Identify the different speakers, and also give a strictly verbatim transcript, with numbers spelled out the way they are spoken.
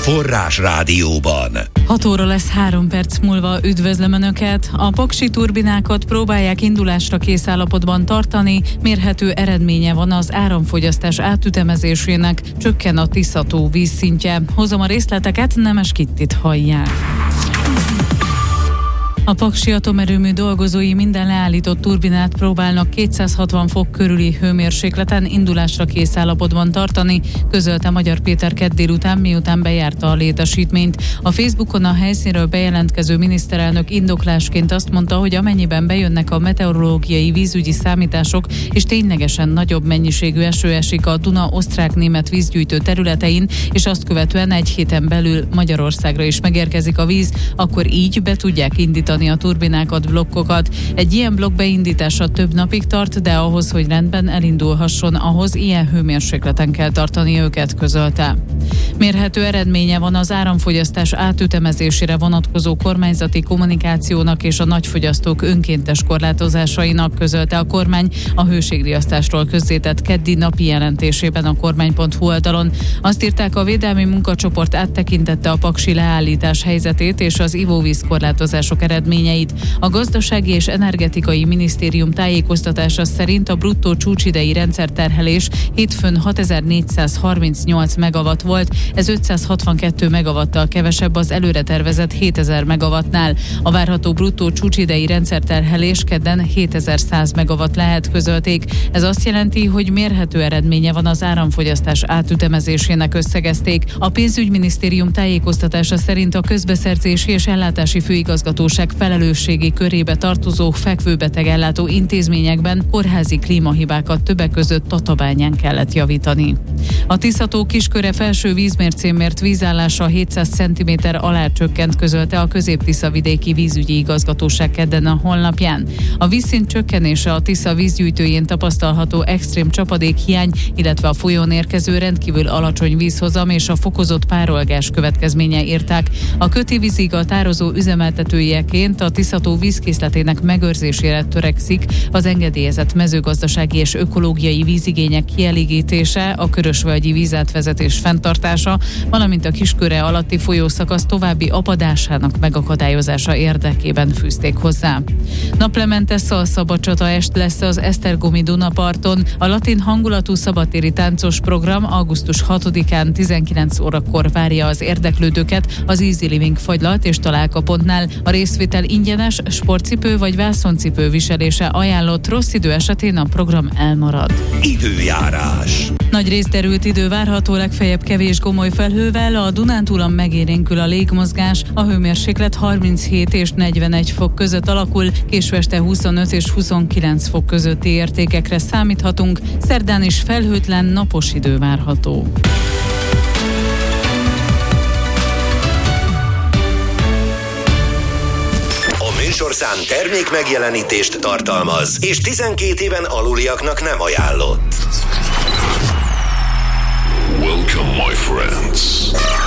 Speaker 1: Forrás Rádióban.
Speaker 2: hat óra lesz három perc múlva, üdvözlöm Önöket. A paksi turbinákat próbálják indulásra kész állapotban tartani, mérhető eredménye van az áramfogyasztás átütemezésének, csökken a Tisza-tó vízszintje. Hozom a részleteket, Nemes Kittit hallják. A paksi atomerőmű dolgozói minden leállított turbinát próbálnak kétszázhatvan fok körüli hőmérsékleten indulásra kész állapotban tartani, közölte Magyar Péter kedd délután, miután bejárta a létesítményt. A Facebookon a helyszínről bejelentkező miniszterelnök indoklásként azt mondta, hogy amennyiben bejönnek a meteorológiai vízügyi számítások, és ténylegesen nagyobb mennyiségű eső esik a Duna osztrák-német vízgyűjtő területein, és azt követően egy héten belül Magyarországra is megérkezik a víz, akkor így be tudják indítani a turbinákat, blokkokat. Egy ilyen blokk beindítása több napig tart, de ahhoz, hogy rendben elindulhasson, ahhoz ilyen hőmérsékleten kell tartani őket, közölte. Mérhető eredménye van az áramfogyasztás átütemezésére vonatkozó kormányzati kommunikációnak és a nagyfogyasztók önkéntes korlátozásainak, közölte a kormány a hőségriasztásról közzétett keddi napi jelentésében a kormány pont hu oldalon. Azt írták, a védelmi munkacsoport áttekintette a paksi leállítás helyzetét és az ivóvíz korlátozások eredményeit. A Gazdasági és Energetikai Minisztérium tájékoztatása szerint a bruttó csúcsidei rendszerterhelés hétfőn hatezer-négyszázharmincnyolc megawatt volt, ez ötszázhatvankettő megawattal kevesebb az előre tervezett hétezer megawattnál. A várható bruttó csúcsidei rendszerterhelés kedden hétezer-száz megawatt lehet, közölték. Ez azt jelenti, hogy mérhető eredménye van az áramfogyasztás átütemezésének, összegezték. A pénzügyminisztérium tájékoztatása szerint a közbeszerzési és ellátási főigazgatóság felelősségi körébe tartozó fekvőbeteg ellátó intézményekben kórházi klímahibákat többek között Tatabányán kellett javítani. A Tisza-tó Kisköre felső vízmércén mért vízállása hétszáz centiméter alá csökkent, közölte a Közép-Tisza-vidéki vízügyi igazgatóság kedden a honlapján. A vízszint csökkenése a Tisza vízgyűjtőjén tapasztalható extrém csapadékhiány, illetve a folyón érkező rendkívül alacsony vízhozam és a fokozott párolgás következménye, írták. A Köti vízig a tározó üzemeltetőjeként a Tisza-tó vízkészletének megőrzésére törekszik az engedélyezett mezőgazdasági és ökológiai vízigények kielégítése, a körösvölgyi vízátvezetés fenntartása, valamint a Kisköre alatti folyószakasz további apadásának megakadályozása érdekében fűzték hozzá. Naplemente szalszabadcsata est lesz az esztergomi Dunaparton. A latin hangulatú szabadtéri táncos program augusztus hatodikán tizenkilenc órakor várja az érdeklődőket az Easy Living fagylalt és találkapontnál. A részvétel ingyenes, sportcipő vagy vászoncipő viselése ajánlott, rossz idő esetén a program elmarad.
Speaker 1: Időjárás.
Speaker 2: Nagy részderült idő várható, legfeljebb kevés gomoly felhővel, a Dunántúlon megélénkül a légmozgás, a hőmérséklet harminchét és negyvenegy fok között alakul, késő este huszonöt és huszonkilenc fok közötti értékekre számíthatunk, szerdán is felhőtlen, napos idő várható.
Speaker 1: Műsorszám termék megjelenítést tartalmaz, és tizenkét éven aluliaknak nem ajánlott.
Speaker 3: Welcome, my friends.